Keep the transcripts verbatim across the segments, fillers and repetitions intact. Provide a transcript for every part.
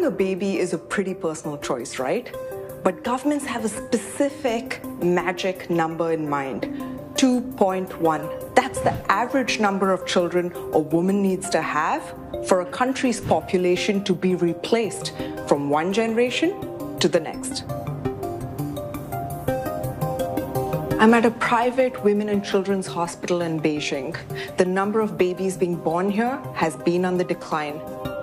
Having a baby is a pretty personal choice, right? But governments have a specific magic number in mind, two point one. That's the average number of children a woman needs to have for a country's population to be replaced from one generation to the next. I'm at a private women and children's hospital in Beijing. The number of babies being born here has been on the decline.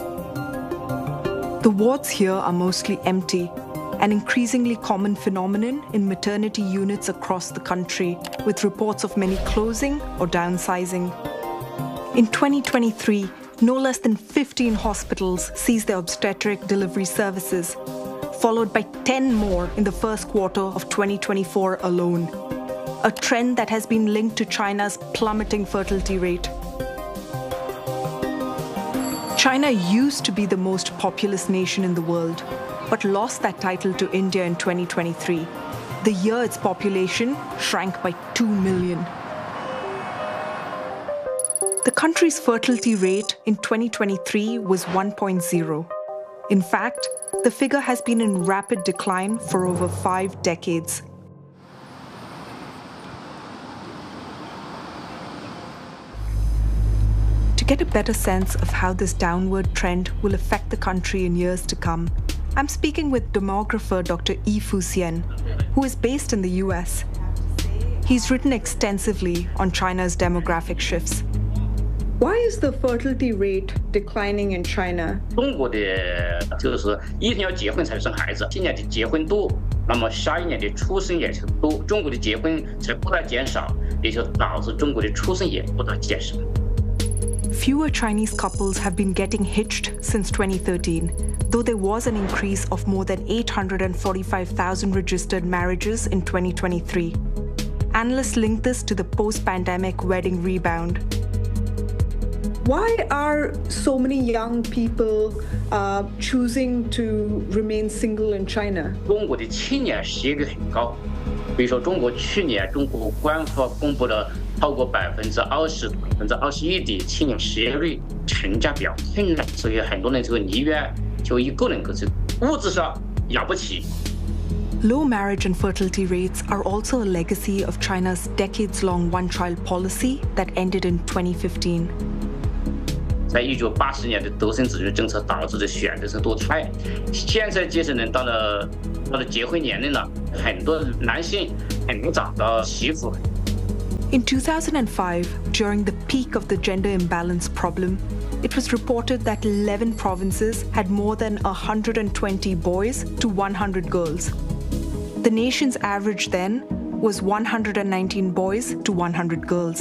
The wards here are mostly empty, an increasingly common phenomenon in maternity units across the country, with reports of many closing or downsizing. In twenty twenty-three, no less than fifteen hospitals ceased their obstetric delivery services, followed by ten more in the first quarter of twenty twenty-four alone, a trend that has been linked to China's plummeting fertility rate. China used to be the most populous nation in the world, but lost that title to India in twenty twenty-three, the year its population shrank by two million. The country's fertility rate in twenty twenty-three was one point zero. In fact, the figure has been in rapid decline for over five decades. To get a better sense of how this downward trend will affect the country in years to come, I'm speaking with demographer Doctor Yi Fuxian, who is based in the U S. He's written extensively on China's demographic shifts. Why is the fertility rate declining in China? 中国的就是一定要结婚才生孩子，今年的结婚多，那么下一年的出生也是多。中国的结婚是不断减少，也就导致中国的出生也不断减少。 Fewer Chinese couples have been getting hitched since twenty thirteen, though there was an increase of more than eight hundred forty-five thousand registered marriages in twenty twenty-three. Analysts link this to the post-pandemic wedding rebound. Why are so many young people uh, choosing to remain single in China? 中国的青年失业率很高，比如说中国去年中国官方公布了超过百分之二十、百分之二十一的青年失业率，成家比较困难，所以很多人就宁愿就一个人过去，物质上养不起。 Low marriage and fertility rates are also a legacy of China's decades-long one-child policy that ended in twenty fifteen. 在一九八十年的独生子女政策导致的选择性堕胎，现在接生人到了到了结婚年龄了，很多男性很难找到媳妇。 In two thousand five, during the peak of the gender imbalance problem, it was reported that eleven provinces had more than one hundred twenty boys to one hundred girls. The nation's average then was one hundred nineteen boys to one hundred girls.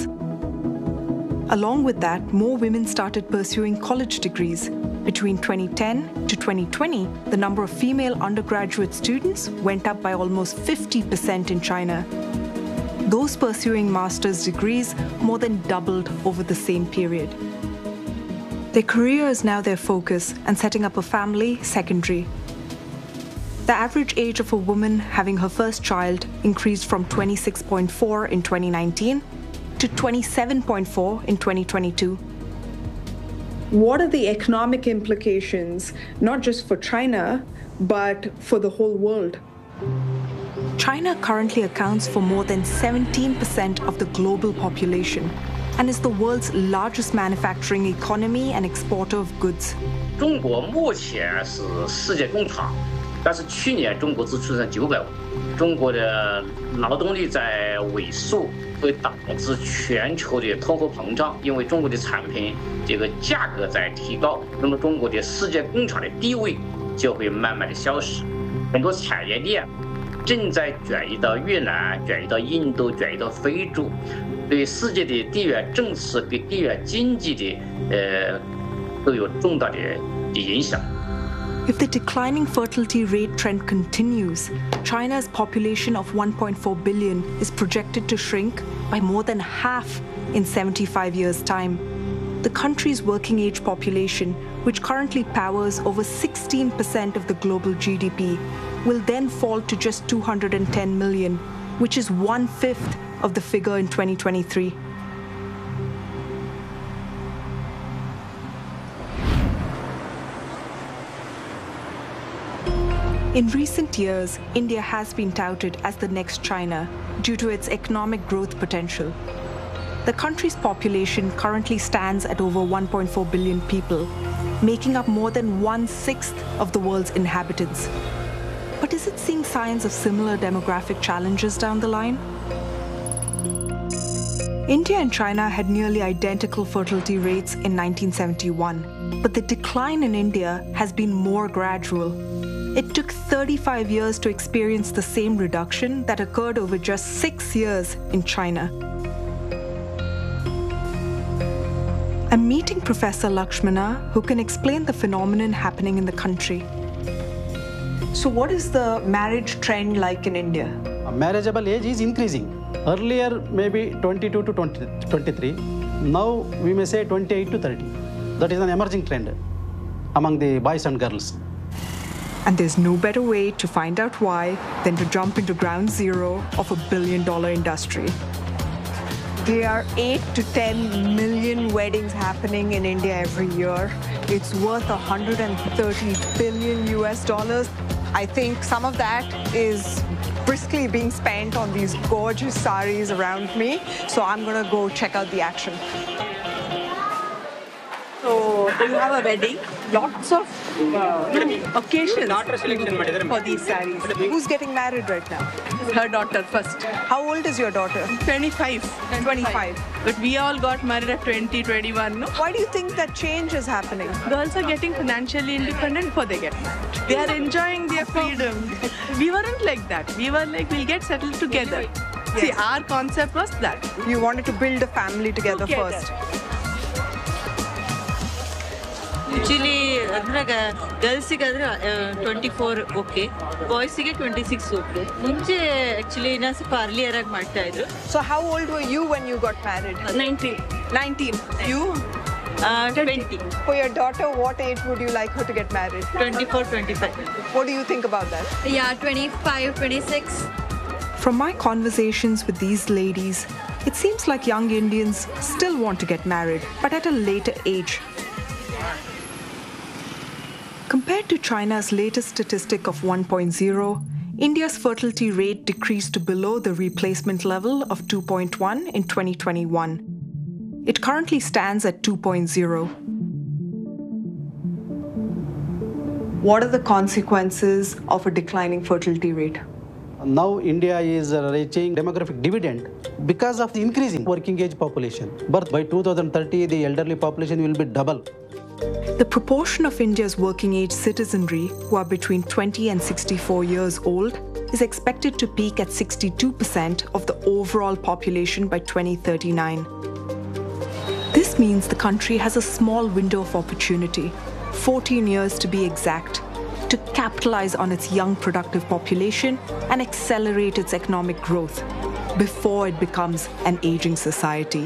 Along with that, more women started pursuing college degrees. Between twenty ten to twenty twenty, the number of female undergraduate students went up by almost fifty percent in China. Those pursuing master's degrees more than doubled over the same period. Their career is now their focus, and setting up a family secondary. The average age of a woman having her first child increased from twenty-six point four in twenty nineteen to twenty-seven point four in twenty twenty-two. What are the economic implications, not just for China, but for the whole world? China currently accounts for more than seventeen percent of the global population and is the world's largest manufacturing economy and exporter of goods. 中国目前是世界工厂，但是去年中国只出生九百万。中国的劳动力在萎缩，会导致全球的通货膨胀，因为中国的产品这个价格在提高，那么中国的世界工厂的地位就会慢慢的消失，很多产业链正在转移到越南、转移到印度、转移到非洲，对世界的地缘政治跟地缘经济的呃都有重大的影响。 If the declining fertility rate trend continues, China's population of one point four billion is projected to shrink by more than half in seventy-five years' time. The country's working age population, which currently powers over sixteen percent of the global G D P, will then fall to just two hundred ten million, which is one-fifth of the figure in twenty twenty-three. In recent years, India has been touted as the next China due to its economic growth potential. The country's population currently stands at over one point four billion people, making up more than one-sixth of the world's inhabitants. But is it seeing signs of similar demographic challenges down the line? India and China had nearly identical fertility rates in nineteen seventy-one, but the decline in India has been more gradual. It took thirty-five years to experience the same reduction that occurred over just six years in China. I'm meeting Professor Lakshmana, who can explain the phenomenon happening in the country. So what is the marriage trend like in India? A marriageable age is increasing. Earlier, maybe twenty-two to twenty-three. Now, we may say twenty-eight to thirty. That is an emerging trend among the boys and girls. And there's no better way to find out why than to jump into ground zero of a billion-dollar industry. There are eight to ten million weddings happening in India every year. It's worth one hundred thirty billion U S dollars. I think some of that is briskly being spent on these gorgeous saris around me. So I'm going to go check out the action. So you have a wedding, lots of uh, occasions for these saris. Who's getting married right now? Her daughter first. How old is your daughter? twenty-five. twenty-five. But we all got married at twenty, twenty-one, no? Why do you think that change is happening? Girls are getting financially independent before they get married. They are enjoying their freedom. We weren't like that. We were like, we'll get settled together. Yes. See, our concept was that. You wanted to build a family together, together. first. Actually, girls twenty-four okay, boys twenty-six okay. Munche actually na parli erag ಮಾಡ್ತಾ ಇದ್ರು. So how old were you when you got married? nineteen. nineteen. You? Uh, twenty. For your daughter, what age would you like her to get married? twenty-four, twenty-five. What do you think about that? Yeah, twenty-five, twenty-six. From my conversations with these ladies, it seems like young Indians still want to get married, but at a later age. Compared to China's latest statistic of one point zero, India's fertility rate decreased to below the replacement level of two point one in twenty twenty-one. It currently stands at two point zero. What are the consequences of a declining fertility rate? Now India is reaching demographic dividend because of the increasing working age population. But by two thousand thirty, the elderly population will be double. The proportion of India's working age citizenry who are between twenty and sixty-four years old is expected to peak at sixty-two percent of the overall population by twenty thirty-nine. This means the country has a small window of opportunity, fourteen years to be exact, to capitalize on its young productive population and accelerate its economic growth before it becomes an aging society.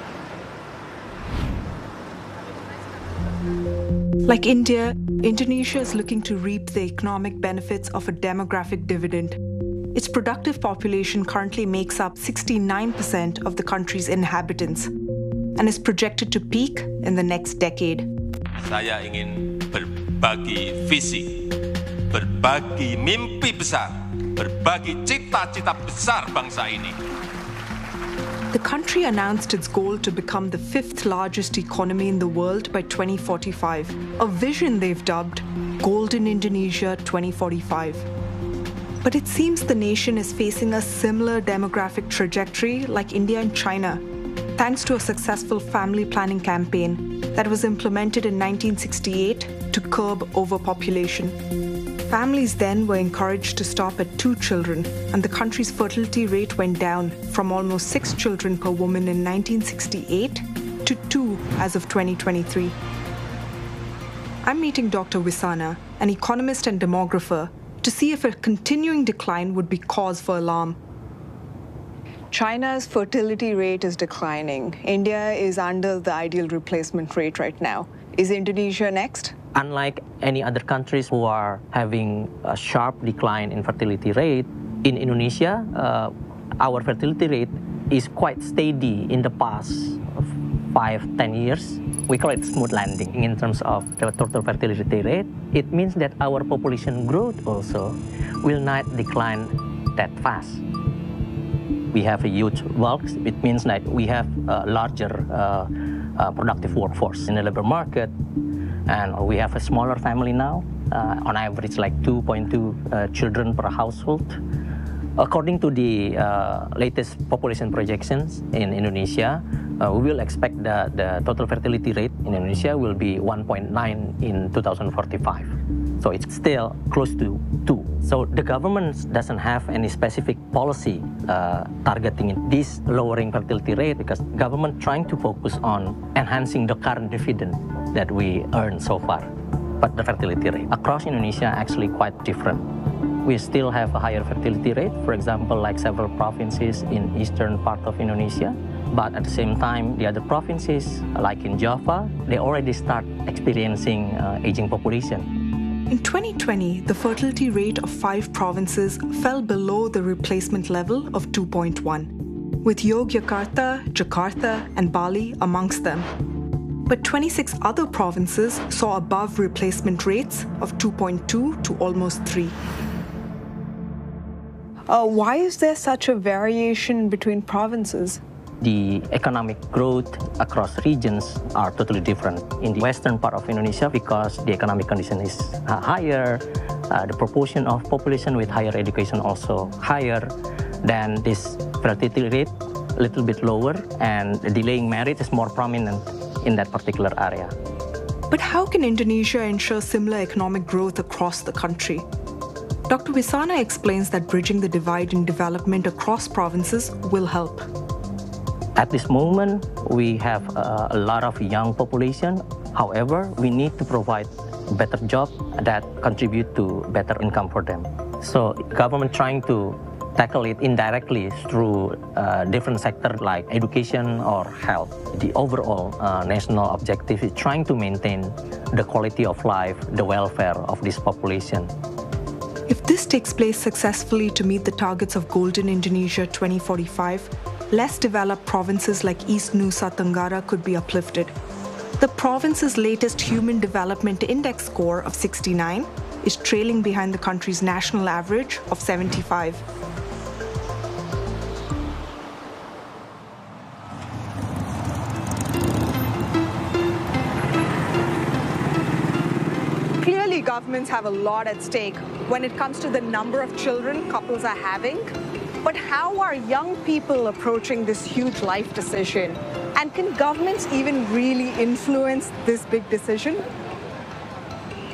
Like India, Indonesia is looking to reap the economic benefits of a demographic dividend. Its productive population currently makes up sixty-nine percent of the country's inhabitants and is projected to peak in the next decade. Saya ingin berbagi visi, berbagi mimpi besar, berbagi cita-cita besar bangsa ini. The country announced its goal to become the fifth largest economy in the world by twenty forty-five, a vision they've dubbed Golden Indonesia twenty forty-five. But it seems the nation is facing a similar demographic trajectory like India and China, thanks to a successful family planning campaign that was implemented in nineteen sixty-eight to curb overpopulation. Families then were encouraged to stop at two children, and the country's fertility rate went down from almost six children per woman in nineteen sixty-eight to two as of twenty twenty-three. I'm meeting Doctor Visana, an economist and demographer, to see if a continuing decline would be cause for alarm. China's fertility rate is declining. India is under the ideal replacement rate right now. Is Indonesia next? Unlike any other countries who are having a sharp decline in fertility rate, in Indonesia, uh, our fertility rate is quite steady in the past five, ten years. We call it smooth landing. In terms of the total fertility rate, it means that our population growth also will not decline that fast. We have a huge bulk. It means that we have a larger uh, uh, productive workforce in the labor market, and we have a smaller family now, uh, on average like two point two uh, children per household. According to the uh, latest population projections in Indonesia, uh, we will expect that the total fertility rate in Indonesia will be one point nine in two thousand forty-five. So it's still close to two. So the government doesn't have any specific policy uh, targeting this lowering fertility rate, because government trying to focus on enhancing the current dividend that we earn so far. But the fertility rate across Indonesia actually quite different. We still have a higher fertility rate, for example, like several provinces in eastern part of Indonesia. But at the same time, the other provinces, like in Java, they already start experiencing uh, aging population. In twenty twenty, the fertility rate of five provinces fell below the replacement level of two point one, with Yogyakarta, Jakarta, and Bali amongst them. But twenty-six other provinces saw above replacement rates of two point two to almost three. Uh, why is there such a variation between provinces? The economic growth across regions are totally different. In the western part of Indonesia, because the economic condition is uh, higher, uh, the proportion of population with higher education also higher, then this fertility rate a little bit lower, and delaying marriage is more prominent in that particular area. But how can Indonesia ensure similar economic growth across the country? Doctor Wisana explains that bridging the divide in development across provinces will help. At this moment, we have uh, a lot of young population. However, we need to provide better jobs that contribute to better income for them. So government trying to tackle it indirectly through uh, different sectors like education or health. The overall uh, national objective is trying to maintain the quality of life, the welfare of this population. If this takes place successfully to meet the targets of Golden Indonesia twenty forty-five, less developed provinces like East Nusa Tenggara could be uplifted. The province's latest Human Development Index score of sixty-nine is trailing behind the country's national average of seventy-five. Clearly, governments have a lot at stake when it comes to the number of children couples are having. But how are young people approaching this huge life decision? And can governments even really influence this big decision?